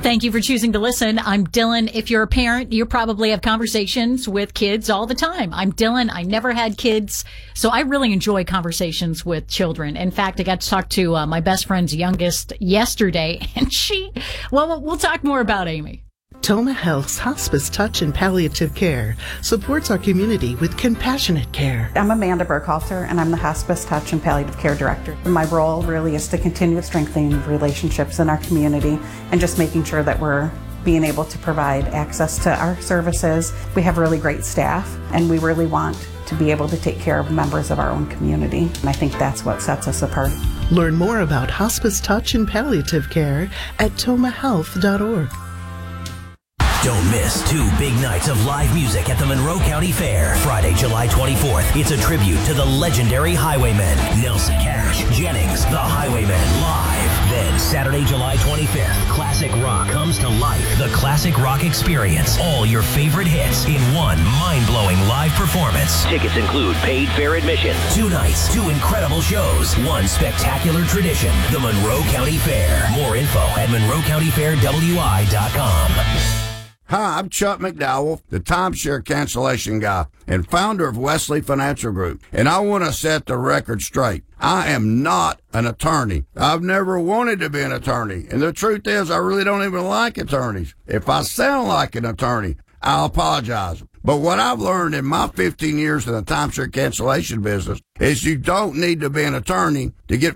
Thank you for choosing to listen. I'm Dylan. If you're a parent, you probably have conversations with kids all the time. I'm Dylan. I never had kids, so I really enjoy conversations with children. In fact, I got to talk to my best friend's youngest yesterday, and we'll talk more about Amy. Toma Health's Hospice Touch and Palliative Care supports our community with compassionate care. I'm Amanda Burkhalter, and I'm the Hospice Touch and Palliative Care Director. My role really is to continue strengthening relationships in our community and just making sure that we're being able to provide access to our services. We have really great staff, and we really want to be able to take care of members of our own community, and I think that's what sets us apart. Learn more about Hospice Touch and Palliative Care at tomahealth.org. Don't miss 2 big nights of live music at the Monroe County Fair. Friday, July 24th. It's a tribute to the legendary Highwaymen. Nelson Cash, Jennings, the Highwaymen live. Then Saturday, July 25th. Classic rock comes to life. The Classic Rock Experience. All your favorite hits in one mind-blowing live performance. Tickets include paid fair admission. 2 nights, 2 incredible shows. 1 spectacular tradition. The Monroe County Fair. More info at MonroeCountyFairWI.com. Hi, I'm Chuck McDowell, the timeshare cancellation guy and founder of Wesley Financial Group, and I want to set the record straight. I am not an attorney. I've never wanted to be an attorney, and the truth is I really don't even like attorneys. If I sound like an attorney, I'll apologize. But what I've learned in my 15 years in the timeshare cancellation business is you don't need to be an attorney to get